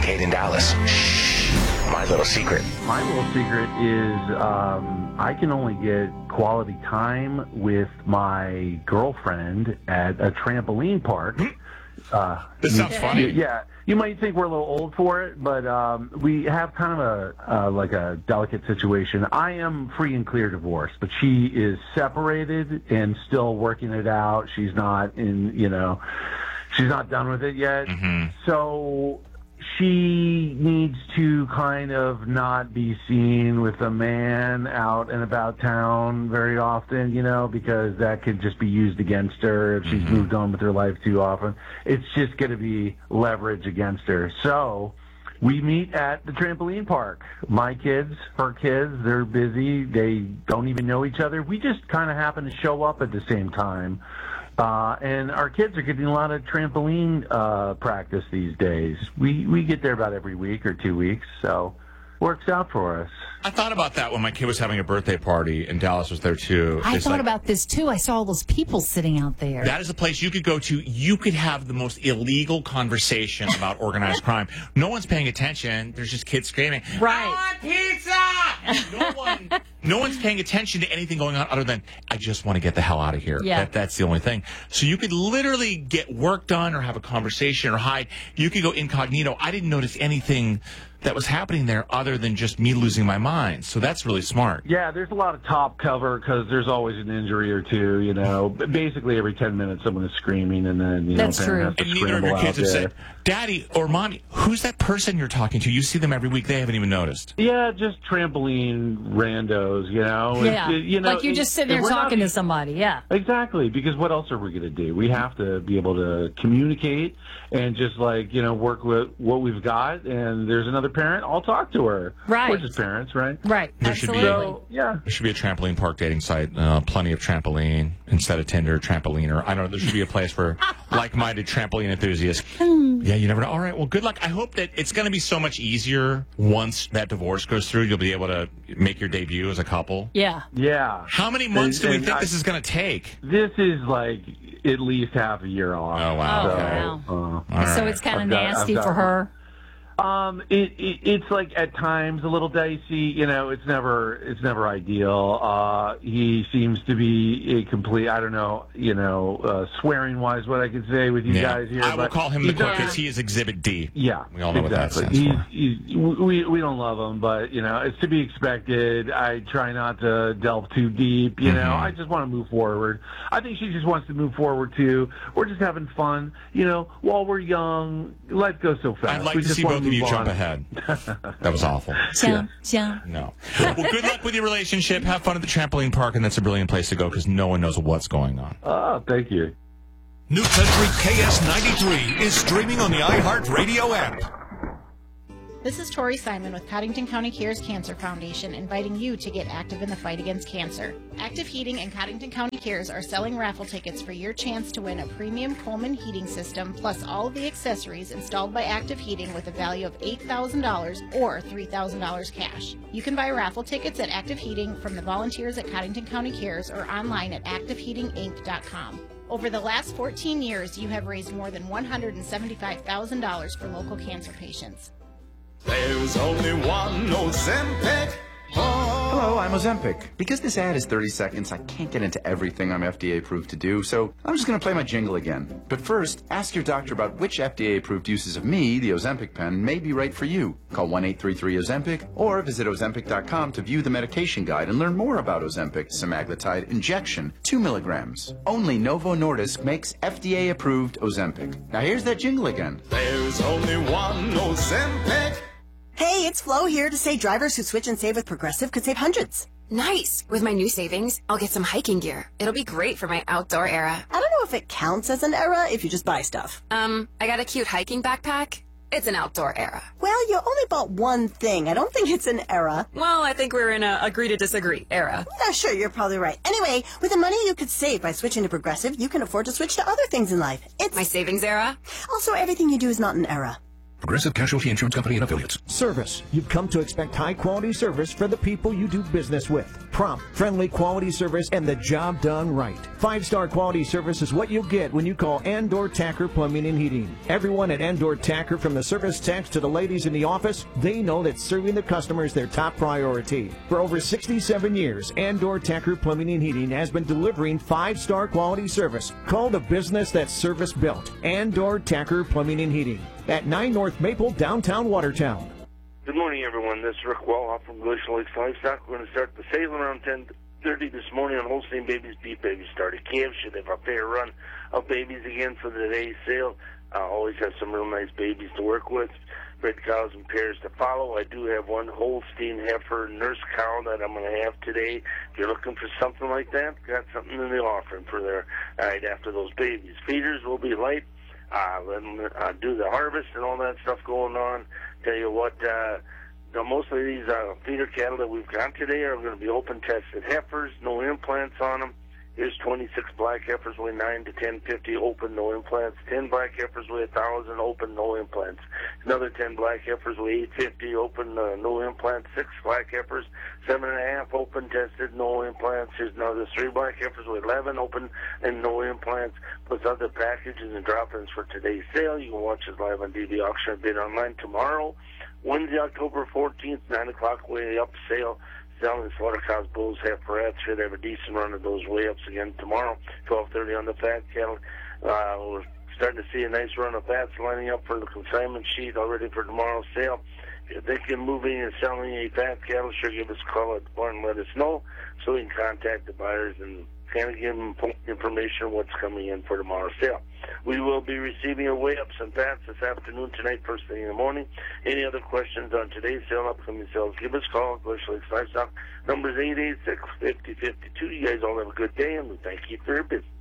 Kate in Dallas. Shh. My little secret. My little secret is I can only get quality time with my girlfriend at a trampoline park. This sounds funny. Yeah. You might think we're a little old for it, but we have kind of a delicate situation. I am free and clear divorce, but she is separated and still working it out. She's not she's not done with it yet. Mm-hmm. So she needs to kind of not be seen with a man out and about town very often, because that could just be used against her if she's moved on with her life too often. It's just going to be leverage against her. So we meet at the trampoline park. My kids, her kids, they're busy. They don't even know each other. We just kind of happen to show up at the same time. And our kids are getting a lot of trampoline practice these days. We get there about every week or 2 weeks, so works out for us. I thought about that when my kid was having a birthday party, and Dallas was there, too. I thought about this, too. I saw all those people sitting out there. That is a place you could go to. You could have the most illegal conversation about organized crime. No one's paying attention. There's just kids screaming, right. I want pizza! No one's paying attention to anything going on other than, I just want to get the hell out of here. Yeah. That's the only thing. So you could literally get work done or have a conversation or hide. You could go incognito. I didn't notice anything that was happening there other than just me losing my mind. So that's really smart. Yeah, there's a lot of top cover because there's always an injury or two, But basically every 10 minutes someone is screaming and then, that's true. Has to and neither of your kids have said, Daddy or Mommy, who's that person you're talking to? You see them every week. They haven't even noticed. Yeah, just trampoline randos, Yeah, like you're just sitting there talking to somebody, yeah. Exactly, because what else are we going to do? We have to be able to communicate and just work with what we've got, and there's another parent, I'll talk to her. Right. We're just parents, right? Right, absolutely. There should be a trampoline park dating site, plenty of trampoline, instead of Tinder, trampoliner. I don't know, there should be a place for like-minded trampoline enthusiasts. Yeah, you never know. All right, well, good luck. I hope that it's going to be so much easier once that divorce goes through. You'll be able to make your debut as a couple. Yeah. Yeah. How many months do we think this is going to take? This is like at least half a year off. Oh, wow. Wow. Right. So it's kind of nasty for her. It's like at times a little dicey. It's never ideal. He seems to be a complete, I don't know, swearing wise, what I could say with you guys here. I will call him the cook because he is Exhibit D. Yeah, we all know what that stands for. We don't love him, but it's to be expected. I try not to delve too deep. I just want to move forward. I think she just wants to move forward too. We're just having fun. While we're young, life goes so fast. I'd like to see both of you jump ahead. That was awful. Jump. No. Well, good luck with your relationship. Have fun at the trampoline park, and that's a brilliant place to go because no one knows what's going on. Oh, thank you. New Country KS93 is streaming on the iHeartRadio app. This is Tori Simon with Cottington County Cares Cancer Foundation, inviting you to get active in the fight against cancer. Active Heating and Cottington County Cares are selling raffle tickets for your chance to win a premium Coleman heating system plus all of the accessories installed by Active Heating with a value of $8,000 or $3,000 cash. You can buy raffle tickets at Active Heating from the volunteers at Cottington County Cares or online at activeheatinginc.com. Over the last 14 years, you have raised more than $175,000 for local cancer patients. There's only one Ozempic. Hello, I'm Ozempic. Because this ad is 30 seconds, I can't get into everything I'm FDA approved to do, so I'm just going to play my jingle again. But first, ask your doctor about which FDA approved uses of me, the Ozempic pen, may be right for you. Call 1-833-OZEMPIC or visit Ozempic.com to view the medication guide and learn more about Ozempic semaglutide injection, 2 milligrams. Only Novo Nordisk makes FDA approved Ozempic. Now here's that jingle again. There's only one Ozempic. Hey, it's Flo here to say drivers who switch and save with Progressive could save hundreds. Nice! With my new savings, I'll get some hiking gear. It'll be great for my outdoor era. I don't know if it counts as an era if you just buy stuff. I got a cute hiking backpack. It's an outdoor era. Well, you only bought one thing. I don't think it's an era. Well, I think we're in a agree to disagree era. Yeah, sure, you're probably right. Anyway, with the money you could save by switching to Progressive, you can afford to switch to other things in life. It's my savings era. Also, everything you do is not an era. Progressive Casualty Insurance Company and Affiliates. Service. You've come to expect high-quality service for the people you do business with. prompt, friendly quality service and the job done right. 5-star quality service is what you'll get when you call Andor Tacker Plumbing and Heating. Everyone at Andor Tacker, from the service techs to the ladies in the office, they know that serving the customer is their top priority. For over 67 years, Andor Tacker Plumbing and Heating has been delivering 5-star quality service. Call the business that's service built. Andor Tacker Plumbing and Heating at 9 North Maple, downtown Watertown. Good morning, everyone. This is Rick Wellhoff from Glacial Lakes Livestock. We're going to start the sale around 10:30 this morning on Holstein babies, beef babies, started calves. Should have a fair run of babies again for today's sale. Always have some real nice babies to work with. Red cows and pairs to follow. I do have one Holstein heifer nurse cow that I'm going to have today. If you're looking for something like that, got something in the offering for there right after those babies. Feeders will be light. Let them do the harvest and all that stuff going on. Tell you what, most of these feeder cattle that we've got today are going to be open tested heifers, no implants on them. Here's 26 black heifers weigh 9 to 1050, open, no implants. 10 black heifers weigh 1,000, open, no implants. Another 10 black heifers weigh 850, open, no implants. 6 black heifers, 7.5, open, tested, no implants. Here's another 3 black heifers weigh 11, open, and no implants. Plus other packages and drop-ins for today's sale. You can watch us live on DB Auction and bid online tomorrow, Wednesday, October 14th, 9 o'clock, way up sale. Selling slaughter cows, bulls, heiferettes. Should have a decent run of those way ups again tomorrow. 12:30 on the fat cattle. We're starting to see a nice run of fats lining up for the consignment sheet already for tomorrow's sale. If they can move in and selling a fat cattle, sure give us a call at the barn and let us know so we can contact the buyers and kind of give them information on what's coming in for tomorrow's sale. We will be receiving your weigh-ups and fats this afternoon, tonight, first thing in the morning. Any other questions on today's sale, upcoming sales, give us a call. Glacial Lakes Livestock. Number is 886-5052. You guys all have a good day, and we thank you for your business.